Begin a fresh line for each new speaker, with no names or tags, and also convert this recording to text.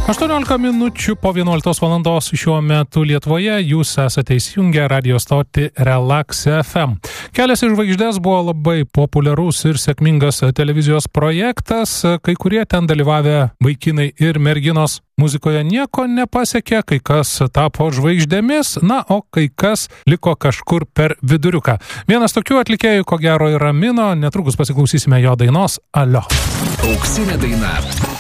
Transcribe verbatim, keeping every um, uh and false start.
aštuoniolika minučių po vienuoliktos valandos šiuo metu Lietuvoje jūs esate įsijungę radio stotį Relax F M. Kelias į žvaigždes buvo labai populiarus ir sėkmingas televizijos projektas. Kai kurie ten dalyvavę vaikinai ir merginos muzikoje nieko nepasiekė, kai kas tapo žvaigždėmis, na, o kai kas liko kažkur per viduriuką. Vienas tokių atlikėjų, ko gero, yra Mino. Netrukus pasiklausysime jo dainos Alio.
Auksinė daina.